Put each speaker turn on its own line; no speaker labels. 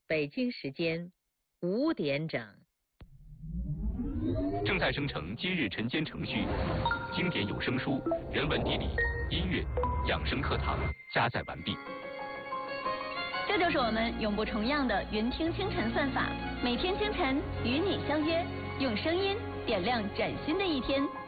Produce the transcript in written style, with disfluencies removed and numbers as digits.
北京时间5点整。
正在生成今日晨间程序，经典有声书、人文地理、音乐、养生课堂加载完毕。
这就是我们永不重样的云听清晨算法，每天清晨与你相约，用声音点亮崭新的一天。